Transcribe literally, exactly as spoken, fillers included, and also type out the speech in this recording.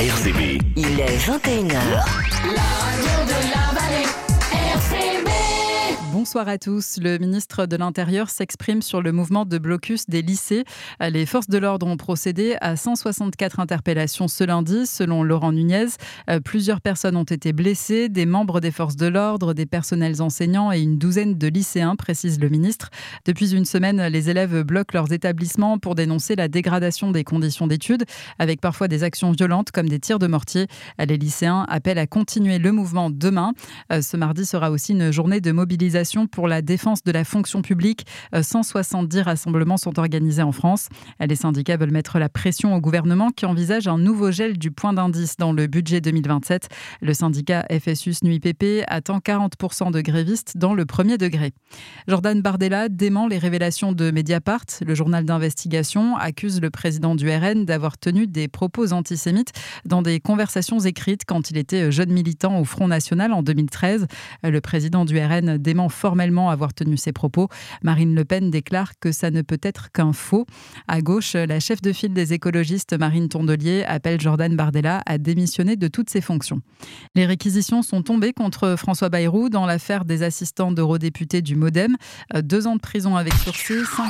R C B. Il est vingt et une heures. La radio de la vallée, R C B. Bonsoir à tous. Le ministre de l'Intérieur s'exprime sur le mouvement de blocus des lycées. Les forces de l'ordre ont procédé à cent soixante-quatre interpellations ce lundi, selon Laurent Nunez. Plusieurs personnes ont été blessées, des membres des forces de l'ordre, des personnels enseignants et une douzaine de lycéens, précise le ministre. Depuis une semaine, les élèves bloquent leurs établissements pour dénoncer la dégradation des conditions d'études, avec parfois des actions violentes comme des tirs de mortier. Les lycéens appellent à continuer le mouvement demain. Ce mardi sera aussi une journée de mobilisation pour la défense de la fonction publique. cent soixante-dix rassemblements sont organisés en France. Les syndicats veulent mettre la pression au gouvernement qui envisage un nouveau gel du point d'indice dans le budget deux mille vingt-sept. Le syndicat F S U S N U I P P attend quarante pour cent de grévistes dans le premier degré. Jordan Bardella dément les révélations de Mediapart. Le journal d'investigation accuse le président du R N d'avoir tenu des propos antisémites dans des conversations écrites quand il était jeune militant au Front National en deux mille treize. Le président du R N dément formellement avoir tenu ces propos. Marine Le Pen déclare que ça ne peut être qu'un faux. À gauche, la chef de file des écologistes, Marine Tondelier, appelle Jordan Bardella à démissionner de toutes ses fonctions. Les réquisitions sont tombées contre François Bayrou dans l'affaire des assistants d'eurodéputés du MoDem. Deux ans de prison avec sursis, cinq